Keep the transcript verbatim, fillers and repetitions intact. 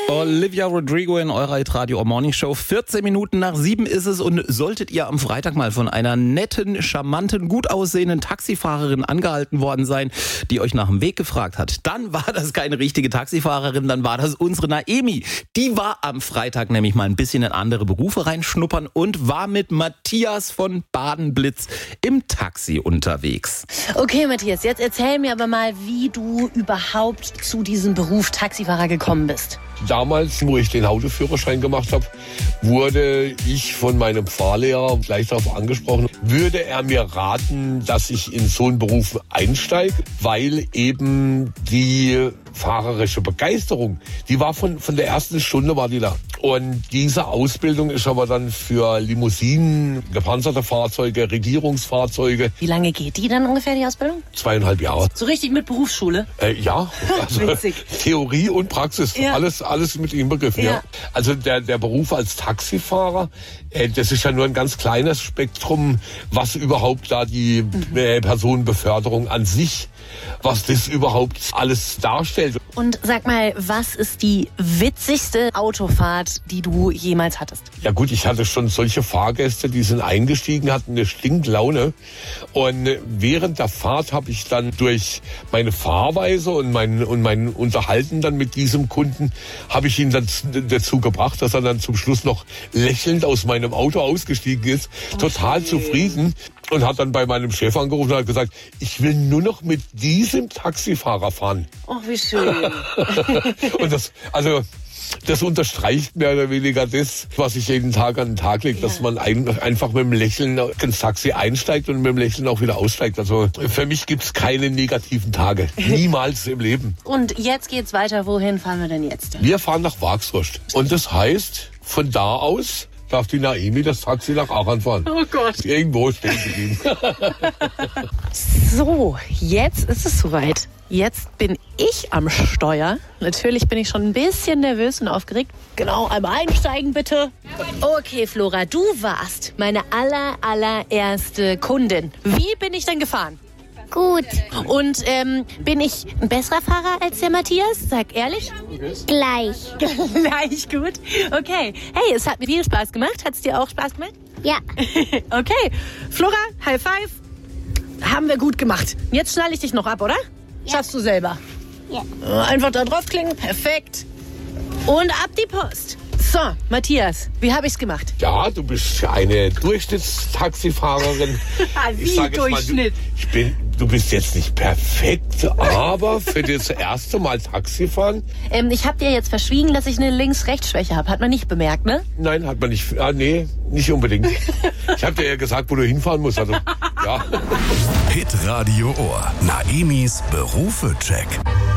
Olivia Rodrigo in eurer Radio Morning Show. vierzehn Minuten nach sieben ist es und solltet ihr am Freitag mal von einer netten, charmanten, gut aussehenden Taxifahrerin angehalten worden sein, die euch nach dem Weg gefragt hat, dann war das keine richtige Taxifahrerin, dann war das unsere Naemi. Die war am Freitag nämlich mal ein bisschen in andere Berufe reinschnuppern und war mit Matthias von Baden-Blitz im Taxi unterwegs. Okay, Matthias, jetzt erzähl mir aber mal, wie du überhaupt zu diesem Beruf Taxifahrer gekommen bist. Damals, wo ich den Autoführerschein gemacht habe, wurde ich von meinem Fahrlehrer gleich darauf angesprochen, würde er mir raten, dass ich in so einen Beruf einsteige, weil eben die fahrerische Begeisterung, die war von, von der ersten Stunde war die da. Und diese Ausbildung ist aber dann für Limousinen, gepanzerte Fahrzeuge, Regierungsfahrzeuge. Wie lange geht die dann ungefähr, die Ausbildung? Zweieinhalb Jahre. So richtig mit Berufsschule? Äh, ja, also Theorie und Praxis, ja. alles, alles mit inbegriffen. Ja. Ja. Also der, der Beruf als Taxifahrer, äh, das ist ja nur ein ganz kleines Spektrum, was überhaupt da die mhm. äh, Personenbeförderung an sich, was das überhaupt alles darstellt. Und sag mal, was ist die witzigste Autofahrt, die du jemals hattest? Ja gut, ich hatte schon solche Fahrgäste, die sind eingestiegen, hatten eine Stinklaune. Und während der Fahrt habe ich dann durch meine Fahrweise und mein, und mein Unterhalten dann mit diesem Kunden, habe ich ihn dann dazu gebracht, dass er dann zum Schluss noch lächelnd aus meinem Auto ausgestiegen ist. Oh, total schön. Zufrieden. Und hat dann bei meinem Chef angerufen und hat gesagt, ich will nur noch mit diesem Taxifahrer fahren. Oh, wie schön. Und das, also, das unterstreicht mehr oder weniger das, was ich jeden Tag an den Tag lege, ja. dass man ein, einfach mit dem Lächeln ins Taxi einsteigt und mit dem Lächeln auch wieder aussteigt. Also für mich gibt's keine negativen Tage. Niemals im Leben. Und jetzt geht's weiter. Wohin fahren wir denn jetzt? Wir fahren nach Waaghurst. Und das heißt, von da aus darf die Naemi das Taxi nach Aachen fahren. Oh Gott. Irgendwo stehen geblieben. So, jetzt ist es soweit. Jetzt bin ich am Steuer. Natürlich bin ich schon ein bisschen nervös und aufgeregt. Genau, einmal einsteigen bitte. Okay, Flora, du warst meine aller, allererste Kundin. Wie bin ich denn gefahren? Gut. Und ähm, bin ich ein besserer Fahrer als der Matthias? Sag ehrlich. Gleich. Gleich gut. Okay. Hey, es hat mir viel Spaß gemacht. Hat es dir auch Spaß gemacht? Ja. Okay. Flora, High Five. Haben wir gut gemacht. Jetzt schnalle ich dich noch ab, oder? Ja. Schaffst du selber. Ja. Einfach da draufklicken. Perfekt. Und ab die Post. So, Matthias, wie habe ich's gemacht? Ja, du bist eine Durchschnittstaxifahrerin. Wie ich sag Durchschnitt? Mal, du, ich bin, du bist jetzt nicht perfekt, aber für das erste Mal Taxi fahren. Ähm, ich habe dir jetzt verschwiegen, dass ich eine Links-Rechts-Schwäche habe. Hat man nicht bemerkt, ne? Nein, hat man nicht. Ah, nee, nicht unbedingt. Ich habe dir ja gesagt, wo du hinfahren musst. Also, ja. Hit Radio Ohr. Naemis Berufe-Check.